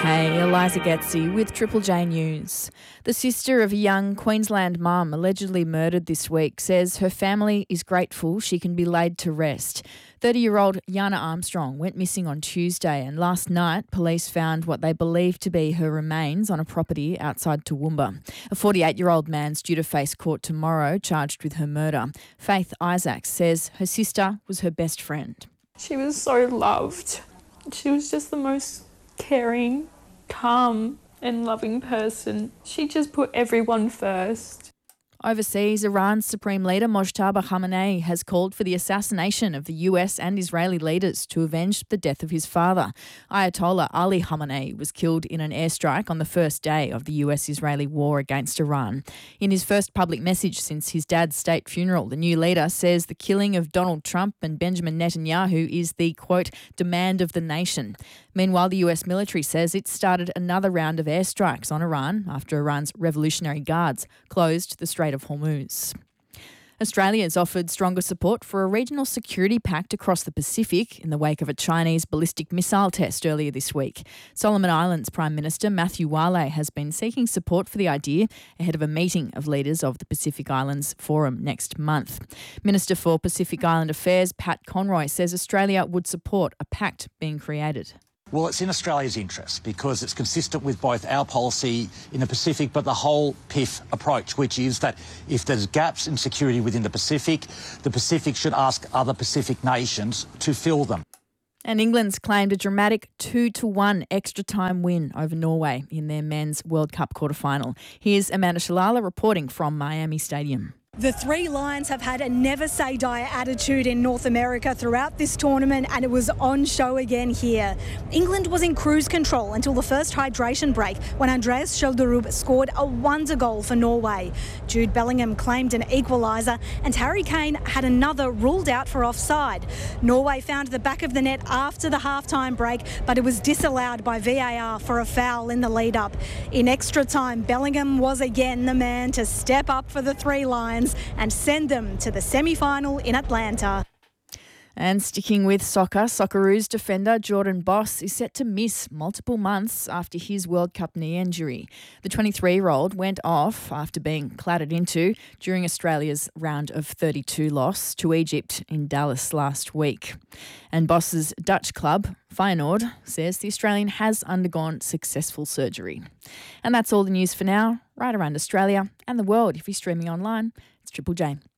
Hey, Eliza Getzi with Triple J News. The sister of a young Queensland mum allegedly murdered this week says her family is grateful she can be laid to rest. 30-year-old Yana Armstrong went missing on Tuesday, and last night police found what they believe to be her remains on a property outside Toowoomba. A 48-year-old man's due to face court tomorrow charged with her murder. Faith Isaacs says her sister was her best friend. She was so loved. She was just the most caring, calm and loving person. She just put everyone first. Overseas, Iran's Supreme Leader Mojtaba Khamenei has called for the assassination of the US and Israeli leaders to avenge the death of his father. Ayatollah Ali Khamenei was killed in an airstrike on the first day of the US-Israeli war against Iran. In his first public message since his dad's state funeral, the new leader says the killing of Donald Trump and Benjamin Netanyahu is the, quote, demand of the nation. Meanwhile, the US military says it started another round of airstrikes on Iran after Iran's Revolutionary Guards closed the Strait of Hormuz. Australia has offered stronger support for a regional security pact across the Pacific in the wake of a Chinese ballistic missile test earlier this week. Solomon Islands Prime Minister Matthew Wale has been seeking support for the idea ahead of a meeting of leaders of the Pacific Islands Forum next month. Minister for Pacific Island Affairs Pat Conroy says Australia would support a pact being created. Well, it's in Australia's interest because it's consistent with both our policy in the Pacific but the whole PIF approach, which is that if there's gaps in security within the Pacific should ask other Pacific nations to fill them. And England's claimed a dramatic 2-1 extra time win over Norway in their Men's World Cup quarter-final. Here's Amanda Shalala reporting from Miami Stadium. The Three Lions have had a never-say-die attitude in North America throughout this tournament, and it was on show again here. England was in cruise control until the first hydration break when Andreas Schjelderup scored a wonder goal for Norway. Jude Bellingham claimed an equaliser, and Harry Kane had another ruled out for offside. Norway found the back of the net after the half-time break, but it was disallowed by VAR for a foul in the lead-up. In extra time, Bellingham was again the man to step up for the Three Lions and send them to the semi-final in Atlanta. And sticking with soccer, Socceroos defender Jordan Boss is set to miss multiple months after his World Cup knee injury. The 23-year-old went off after being clattered into during Australia's round of 32 loss to Egypt in Dallas last week. And Boss's Dutch club, Feyenoord, says the Australian has undergone successful surgery. And that's all the news for now. Right around Australia and the world, if you're streaming online, it's Triple J.